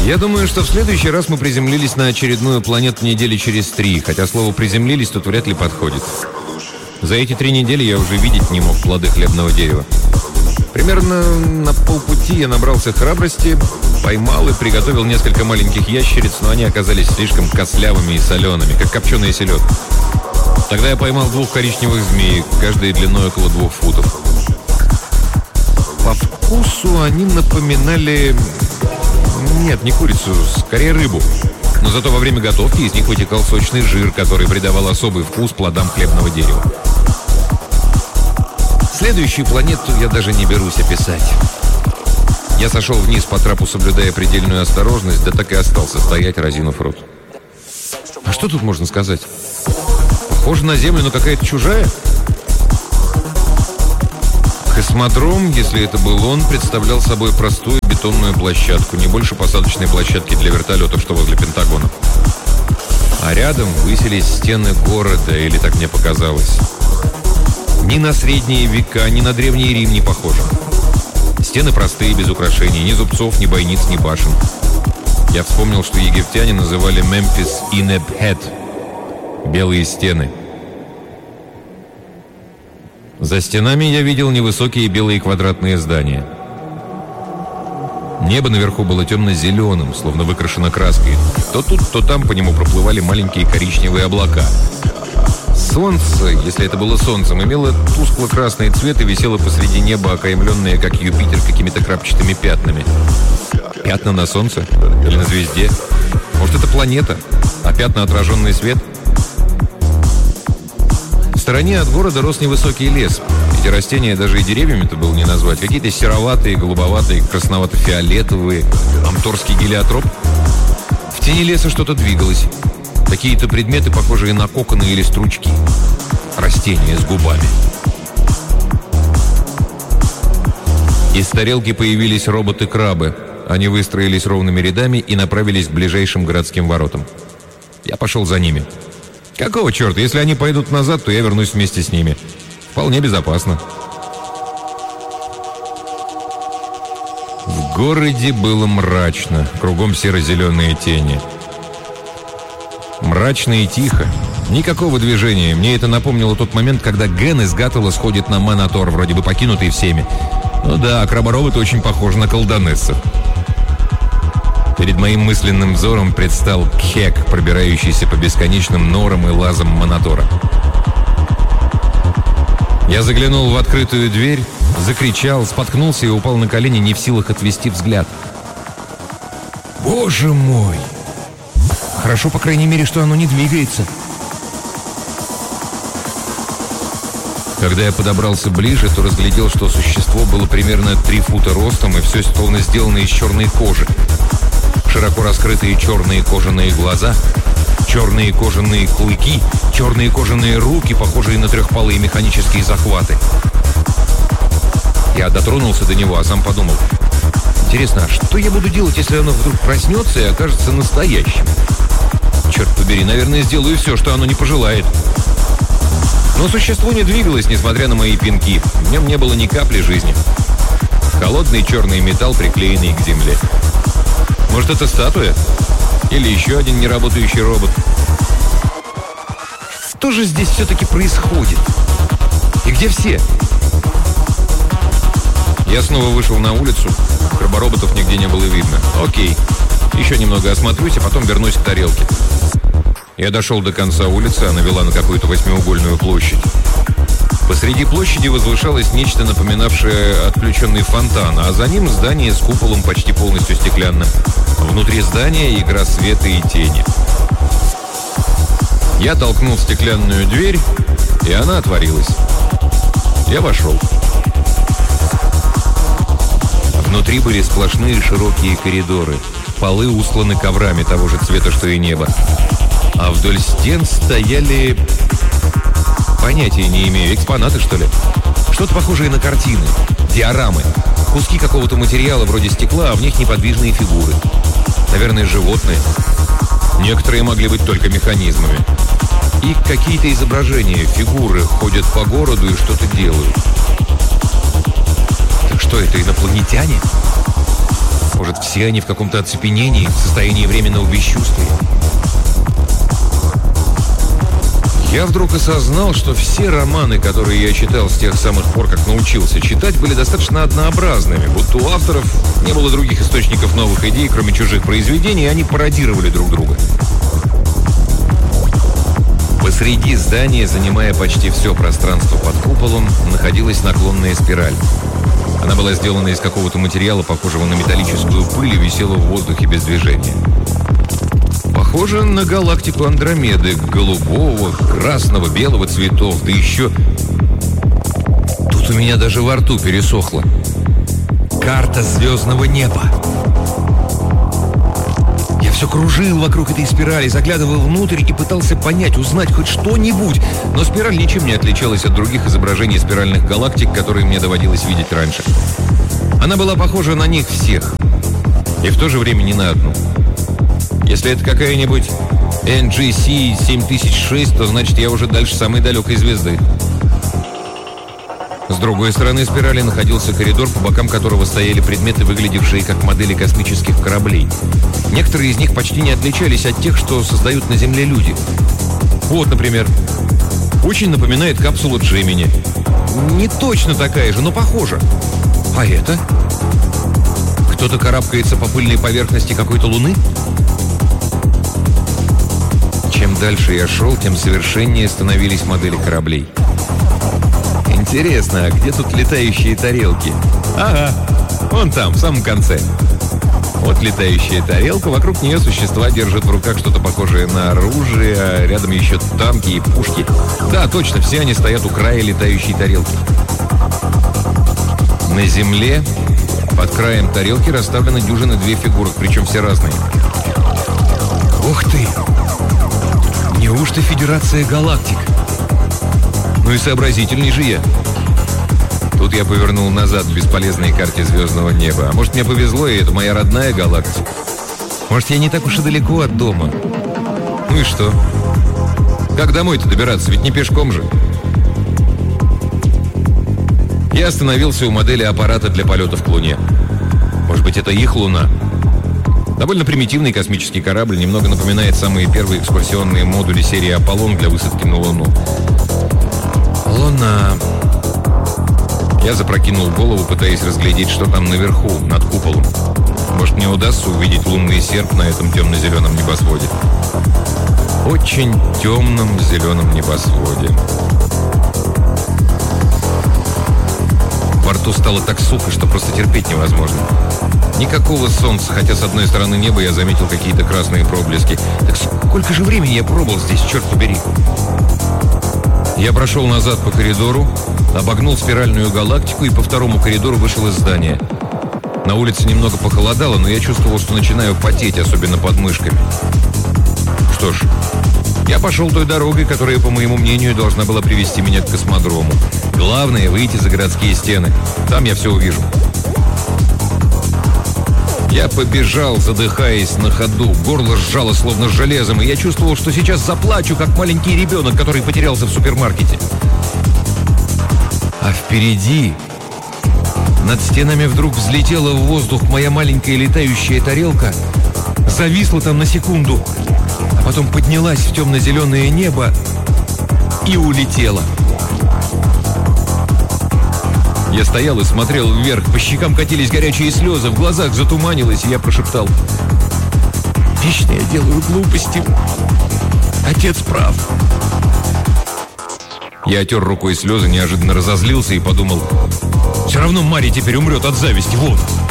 Я думаю, что в следующий раз мы приземлились на очередную планету недели через 3, хотя слово «приземлились» тут вряд ли подходит. За эти 3 недели я уже видеть не мог плоды хлебного дерева. Примерно на полпути я набрался храбрости, поймал и приготовил несколько маленьких ящериц, но они оказались слишком костлявыми и солеными, как копченая селедка. Тогда я поймал 2 коричневых змеек, каждая длиной около 2 футов. По вкусу они напоминали... Нет, не курицу, скорее рыбу. Но зато во время готовки из них вытекал сочный жир, который придавал особый вкус плодам хлебного дерева. Следующую планету я даже не берусь описать. Я сошел вниз по трапу, соблюдая предельную осторожность, да так и остался стоять, разинув рот. А что тут можно сказать? Похоже на Землю, но какая-то чужая. Космодром, если это был он, представлял собой простую бетонную площадку, не больше посадочной площадки для вертолетов, что возле Пентагона. А рядом высились стены города, или так мне показалось. Ни на средние века, ни на Древний Рим не похоже. Стены простые, без украшений, ни зубцов, ни бойниц, ни башен. Я вспомнил, что египтяне называли Мемфис Инеб-Хет – белые стены. За стенами я видел невысокие белые квадратные здания. Небо наверху было темно-зеленым, словно выкрашено краской. То тут, то там по нему проплывали маленькие коричневые облака. Солнце, если это было солнцем, имело тускло-красный цвет и висело посреди неба, окаймленное, как Юпитер, какими-то крапчатыми пятнами. Пятна на солнце? Или на звезде? Может, это планета? А пятна — отраженный свет? В стороне от города рос невысокий лес. Эти растения даже и деревьями-то было не назвать. Какие-то сероватые, голубоватые, красновато-фиолетовые. Амторский гелиотроп. В тени леса что-то двигалось. Какие-то предметы, похожие на коконы или стручки. Растения с губами. Из тарелки появились роботы-крабы. Они выстроились ровными рядами и направились к ближайшим городским воротам. Я пошел за ними. Какого черта? Если они пойдут назад, то я вернусь вместе с ними. Вполне безопасно. В городе было мрачно. Кругом серо-зеленые тени. Мрачно и тихо. Никакого движения. Мне это напомнило тот момент, когда Ген из Гаттела сходит на Монотор, вроде бы покинутый всеми. Ну да, краборобот очень похож на колдонессов. Перед моим мысленным взором предстал Кхек, пробирающийся по бесконечным норам и лазам Монотора. Я заглянул в открытую дверь, закричал, споткнулся и упал на колени, не в силах отвести взгляд. Боже мой! Хорошо, по крайней мере, что оно не двигается. Когда я подобрался ближе, то разглядел, что существо было примерно 3 фута ростом, и все словно сделано из черной кожи. Широко раскрытые черные кожаные глаза, черные кожаные клыки, черные кожаные руки, похожие на трехпалые механические захваты. Я дотронулся до него, а сам подумал: интересно, а что я буду делать, если оно вдруг проснется и окажется настоящим? Черт побери, наверное, сделаю все, что оно не пожелает. Но существо не двигалось, несмотря на мои пинки. В нем не было ни капли жизни. Холодный черный металл, приклеенный к земле. Может, это статуя? Или еще один неработающий робот? Что же здесь все-таки происходит? И где все? Я снова вышел на улицу. Крабороботов нигде не было видно. Окей. Еще немного осмотрюсь, а потом вернусь к тарелке. Я дошел до конца улицы, она вела на какую-то 8-угольную площадь. Посреди площади возвышалось нечто, напоминавшее отключенный фонтан, а за ним здание с куполом почти полностью стеклянным. Внутри здания игра света и тени. Я толкнул стеклянную дверь, и она отворилась. Я вошел. Внутри были сплошные широкие коридоры. Полы устланы коврами того же цвета, что и небо. А вдоль стен стояли... Понятия не имею, экспонаты, что ли? Что-то похожее на картины, диорамы, куски какого-то материала вроде стекла, а в них неподвижные фигуры. Наверное, животные. Некоторые могли быть только механизмами. И какие-то изображения, фигуры ходят по городу и что-то делают. Так что это, инопланетяне? Может, может, все они в каком-то оцепенении, в состоянии временного бесчувствия. Я вдруг осознал, что все романы, которые я читал с тех самых пор, как научился читать, были достаточно однообразными, будто у авторов не было других источников новых идей, кроме чужих произведений, и они пародировали друг друга. Посреди здания, занимая почти все пространство под куполом, находилась наклонная спираль. Она была сделана из какого-то материала, похожего на металлическую пыль, и висела в воздухе без движения. Похоже на галактику Андромеды, голубого, красного, белого цветов, да еще... Тут у меня даже во рту пересохло. Карта звездного неба. Я все кружил вокруг этой спирали, заглядывал внутрь и пытался понять, узнать хоть что-нибудь, но спираль ничем не отличалась от других изображений спиральных галактик, которые мне доводилось видеть раньше. Она была похожа на них всех, и в то же время ни на одну. Если это какая-нибудь NGC 7006, то значит я уже дальше самой далекой звезды. С другой стороны спирали находился коридор, по бокам которого стояли предметы, выглядевшие как модели космических кораблей. Некоторые из них почти не отличались от тех, что создают на Земле люди. Вот, например, очень напоминает капсулу Джемини. Не точно такая же, но похожа. А это? Кто-то карабкается по пыльной поверхности какой-то луны? Чем дальше я шел, тем совершеннее становились модели кораблей. Интересно, а где тут летающие тарелки? Ага, вон там, в самом конце. Вот летающая тарелка, вокруг нее существа держат в руках что-то похожее на оружие, а рядом еще танки и пушки. Да, точно, все они стоят у края летающей тарелки. На земле под краем тарелки расставлены дюжины две фигурок, причем все разные. Ух ты! Неужто Федерация Галактик? Ну и сообразительней же я. Тут я повернул назад в бесполезной карте звездного неба. А может, мне повезло, и это моя родная галактика. Может, я не так уж и далеко от дома. Ну и что? Как домой-то добираться? Ведь не пешком же. Я остановился у модели аппарата для полетов к Луне. Может быть, это их Луна? Довольно примитивный космический корабль, немного напоминает самые первые экскурсионные модули серии «Аполлон» для высадки на Луну. Луна. Я запрокинул голову, пытаясь разглядеть, что там наверху, над куполом. Может, мне удастся увидеть лунный серп на этом темно-зеленом небосводе. Очень темном зеленом небосводе. Во рту стало так сухо, что просто терпеть невозможно. Никакого солнца, хотя с одной стороны неба я заметил какие-то красные проблески. Так сколько же времени я пробыл здесь, черт побери? Я прошел назад по коридору, обогнул спиральную галактику и по второму коридору вышел из здания. На улице немного похолодало, но я чувствовал, что начинаю потеть, особенно под мышками. Что ж, я пошел той дорогой, которая, по моему мнению, должна была привести меня к космодрому. Главное — выйти за городские стены. Там я все увижу. Я побежал, задыхаясь на ходу. Горло сжало словно железом, и я чувствовал, что сейчас заплачу, как маленький ребенок, который потерялся в супермаркете. А впереди, над стенами, вдруг взлетела в воздух моя маленькая летающая тарелка, зависла там на секунду, а потом поднялась в темно-зеленое небо и улетела. Я стоял и смотрел вверх, по щекам катились горячие слезы, в глазах затуманилось, и я прошептал: «Вечно я делаю глупости. Отец прав». Я отер рукой слезы, неожиданно разозлился и подумал: «Все равно Марья теперь умрет от зависти, вот».